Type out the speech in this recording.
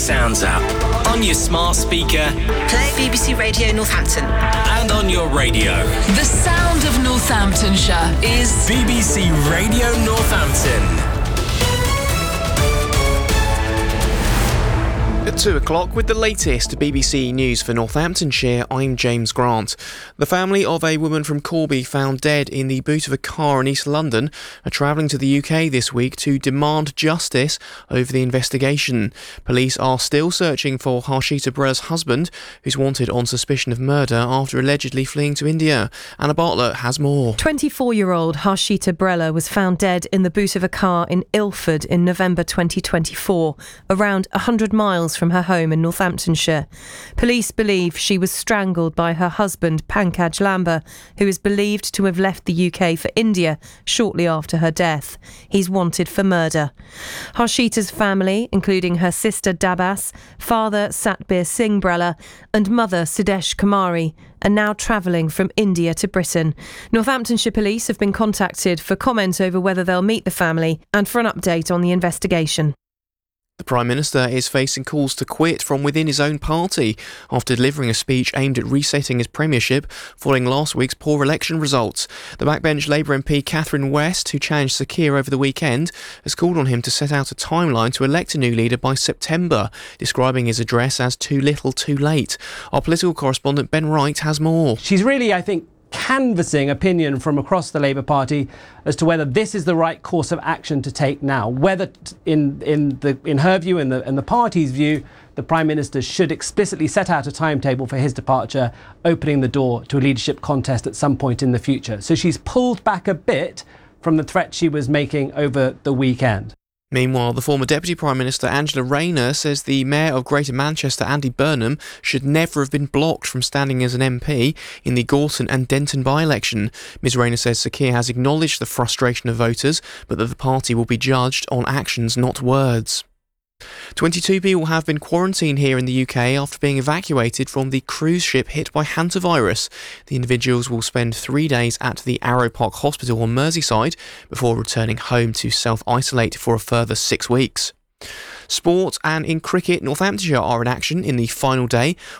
Sounds app. On your smart speaker. Play BBC Radio Northampton. And on your radio. The sound of Northamptonshire is BBC Radio Northampton. At 2 o'clock with the latest BBC News for Northamptonshire, I'm James Grant. The family of a woman from Corby found dead in the boot of a car in East London are travelling to the UK this week to demand justice over the investigation. Police are still searching for Harshita Brella's husband, who's wanted on suspicion of murder after allegedly fleeing to India. Anna Bartlett has more. 24-year-old Harshita Brella was found dead in the boot of a car in Ilford in November 2024, around 100 miles from her home in Northamptonshire. Police believe she was strangled by her husband, Pankaj Lamba, who is believed to have left the UK for India shortly after her death. He's wanted for murder. Harshita's family, including her sister Dabas, father Satbir Singh Brella and mother Sidesh Kumari, are now travelling from India to Britain. Northamptonshire Police have been contacted for comment over whether they'll meet the family and for an update on the investigation. The Prime Minister is facing calls to quit from within his own party after delivering a speech aimed at resetting his premiership following last week's poor election results. The backbench Labour MP Catherine West, who challenged Sir Keir over the weekend, has called on him to set out a timeline to elect a new leader by September, describing his address as too little too late. Our political correspondent Ben Wright has more. She's really, I think, canvassing opinion from across the Labour Party as to whether this is the right course of action to take now, whether in her view and the party's view, the Prime Minister should explicitly set out a timetable for his departure, opening the door to a leadership contest at some point in the future. So she's pulled back a bit from the threat she was making over the weekend. Meanwhile, the former Deputy Prime Minister Angela Rayner says the Mayor of Greater Manchester, Andy Burnham, should never have been blocked from standing as an MP in the Gorton and Denton by-election. Ms Rayner says Sir Keir has acknowledged the frustration of voters, but that the party will be judged on actions, not words. 22 people have been quarantined here in the UK after being evacuated from the cruise ship hit by hantavirus. The individuals will spend 3 days at the Arrow Park Hospital on Merseyside before returning home to self-isolate for a further 6 weeks. Sport and in cricket, Northamptonshire are in action in the final day